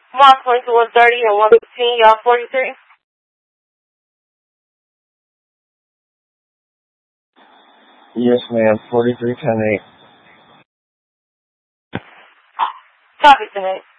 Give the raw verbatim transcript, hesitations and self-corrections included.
one twenty-two, one thirty, and one fifteen, y'all forty-three. Yes, ma'am. forty-three ten eight. Copy tonight.